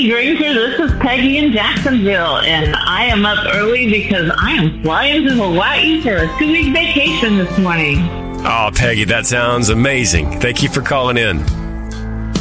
Hey, Drinker, this is Peggy in Jacksonville, and I am up early because I am flying to Hawaii for a 2-week vacation this morning. Oh, Peggy, that sounds amazing. Thank you for calling in.